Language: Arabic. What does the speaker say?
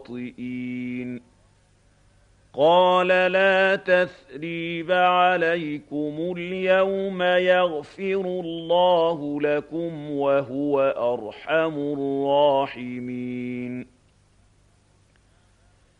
خاطئين قال لا تثريب عليكم اليوم يغفر الله لكم وهو أرحم الراحمين